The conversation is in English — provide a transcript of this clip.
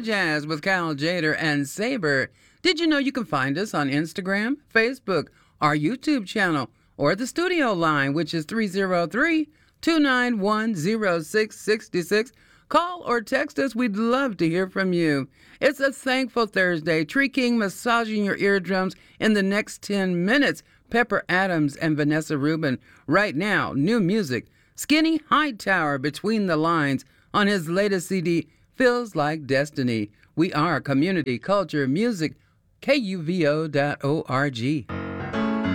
Jazz with Cal Jader and Saber. Did you know you can find us on Instagram, Facebook, our YouTube channel, or the studio line, which is 303-291-0666. Call or text us. We'd love to hear from you. It's a thankful Thursday. Tree King massaging your eardrums in the next 10 minutes. Pepper Adams and Vanessa Rubin. Right now, new music. Skinny Hightower, Between the Lines, on his latest CD, Feels Like Destiny. We are community, culture, music, KUVO.org.